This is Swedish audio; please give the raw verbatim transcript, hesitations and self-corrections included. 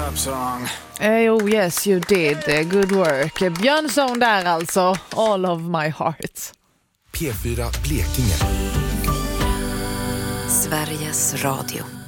up song. Oh yes you did, good work. Björn Sound där alltså, All of my heart. P fyra Blekinge. Sveriges Radio.